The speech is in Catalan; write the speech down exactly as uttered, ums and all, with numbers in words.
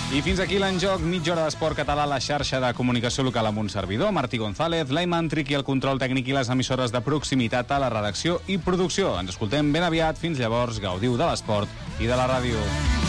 I fins aquí l'enjoc, mitja hora d'esport català a la xarxa de comunicació local amb un servidor, Martí González, l'Aiman Triqui, el control tècnic i les emissores de proximitat a la redacció i producció. Ens escoltem ben aviat. Fins llavors, gaudiu de l'esport i de la ràdio.